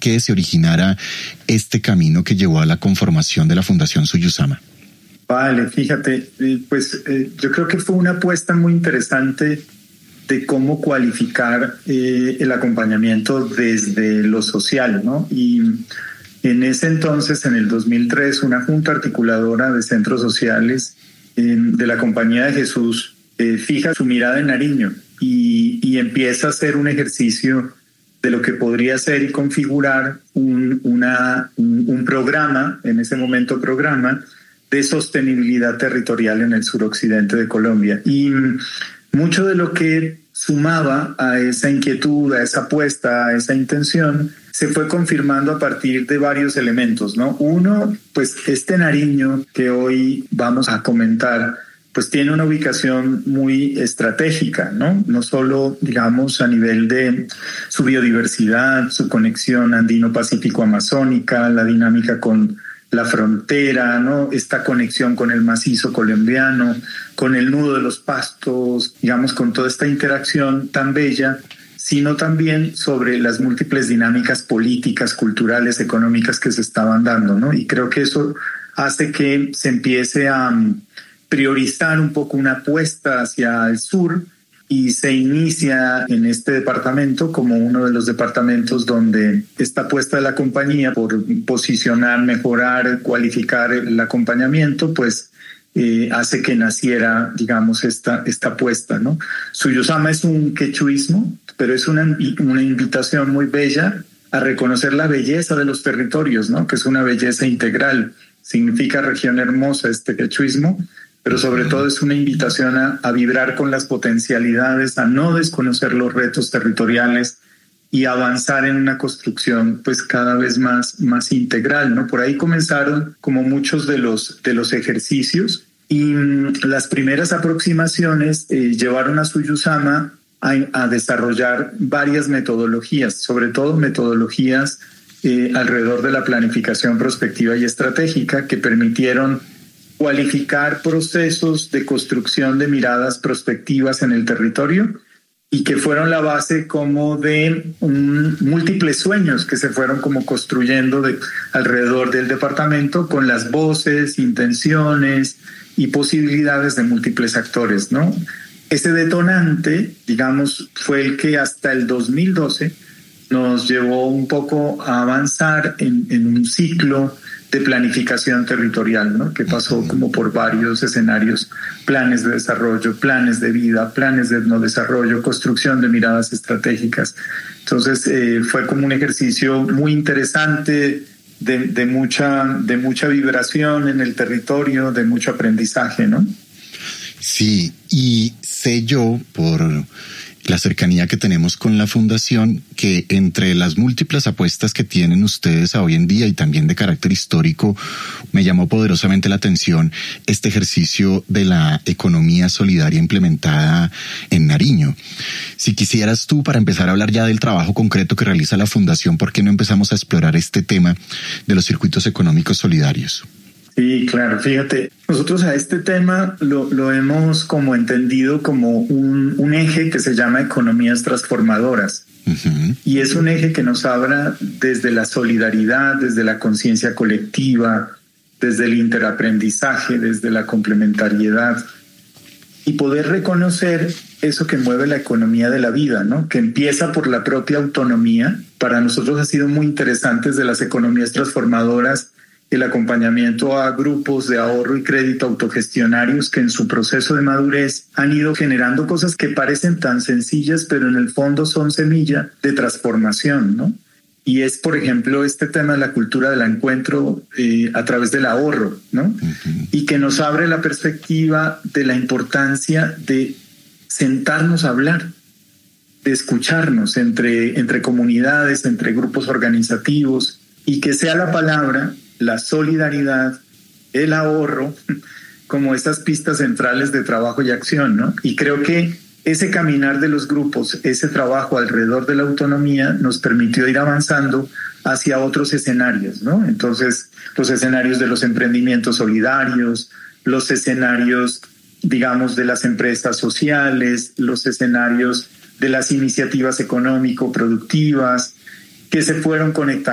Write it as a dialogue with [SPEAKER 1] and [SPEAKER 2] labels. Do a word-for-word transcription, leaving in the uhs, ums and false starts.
[SPEAKER 1] que se originara este camino que llevó a la conformación de la Fundación Suyusama?
[SPEAKER 2] Vale, fíjate, pues eh, yo creo que fue una apuesta muy interesante de cómo cualificar eh, el acompañamiento desde lo social, ¿no? Y en ese entonces, en el dos mil tres, una junta articuladora de centros sociales eh, de la Compañía de Jesús eh, fija su mirada en Nariño y, y empieza a hacer un ejercicio de lo que podría ser y configurar un, una, un, un programa, en ese momento programa, de sostenibilidad territorial en el suroccidente de Colombia. Y mucho de lo que sumaba a esa inquietud, a esa apuesta, a esa intención, se fue confirmando a partir de varios elementos, ¿no? Uno, pues este Nariño que hoy vamos a comentar, pues tiene una ubicación muy estratégica, ¿no? No solo, digamos, a nivel de su biodiversidad, su conexión andino-pacífico-amazónica, la dinámica con la frontera, ¿no? Esta conexión con el macizo colombiano, con el nudo de los pastos, digamos, con toda esta interacción tan bella, sino también sobre las múltiples dinámicas políticas, culturales, económicas que se estaban dando, ¿no? Y creo que eso hace que se empiece a priorizar un poco una apuesta hacia el sur y se inicia en este departamento como uno de los departamentos donde esta apuesta de la compañía por posicionar, mejorar, cualificar el acompañamiento, pues eh, hace que naciera, digamos, esta, esta apuesta, ¿no? Suyusama es un quechuismo, pero es una, una invitación muy bella a reconocer la belleza de los territorios, ¿no? Que es una belleza integral. Significa región hermosa este quechuismo, pero sobre todo es una invitación a, a vibrar con las potencialidades, a no desconocer los retos territoriales y avanzar en una construcción pues cada vez más, más integral, ¿no? Por ahí comenzaron como muchos de los, de los ejercicios y mmm, las primeras aproximaciones eh, llevaron a Suyusama a, a desarrollar varias metodologías, sobre todo metodologías eh, alrededor de la planificación prospectiva y estratégica que permitieron cualificar procesos de construcción de miradas prospectivas en el territorio y que fueron la base como de un, múltiples sueños que se fueron como construyendo de, alrededor del departamento con las voces, intenciones y posibilidades de múltiples actores, ¿no? Ese detonante, digamos, fue el que hasta el dos mil doce nos llevó un poco a avanzar en, en un ciclo de planificación territorial, ¿no? Que pasó como por varios escenarios, planes de desarrollo, planes de vida, planes de no desarrollo, construcción de miradas estratégicas. Entonces eh, fue como un ejercicio muy interesante de, de, mucha, de mucha vibración en el territorio, de mucho aprendizaje, ¿no?
[SPEAKER 1] Sí, y sé yo por la cercanía que tenemos con la Fundación, que entre las múltiples apuestas que tienen ustedes a hoy en día y también de carácter histórico, me llamó poderosamente la atención este ejercicio de la economía solidaria implementada en Nariño. Si quisieras tú, para empezar a hablar ya del trabajo concreto que realiza la Fundación, ¿por qué no empezamos a explorar este tema de los circuitos económicos solidarios?
[SPEAKER 2] Sí, claro, fíjate, nosotros a este tema lo, lo hemos como entendido como un, un eje que se llama economías transformadoras. Uh-huh. Y es un eje que nos habla desde la solidaridad, desde la conciencia colectiva, desde el interaprendizaje, desde la complementariedad y poder reconocer eso que mueve la economía de la vida, ¿no? Que empieza por la propia autonomía. Para nosotros ha sido muy interesante desde las economías transformadoras el acompañamiento a grupos de ahorro y crédito autogestionarios que en su proceso de madurez han ido generando cosas que parecen tan sencillas, pero en el fondo son semilla de transformación, ¿no? Y es, por ejemplo, este tema de la cultura del encuentro eh, a través del ahorro, ¿no? Uh-huh. Y que nos abre la perspectiva de la importancia de sentarnos a hablar, de escucharnos entre, entre comunidades, entre grupos organizativos, y que sea la palabra, la solidaridad, el ahorro, como estas pistas centrales de trabajo y acción, ¿no? Y creo que ese caminar de los grupos, ese trabajo alrededor de la autonomía nos permitió ir avanzando hacia otros escenarios, ¿no? Entonces, los escenarios de los emprendimientos solidarios, los escenarios, digamos, de las empresas sociales, los escenarios de las iniciativas económico-productivas que se fueron conectando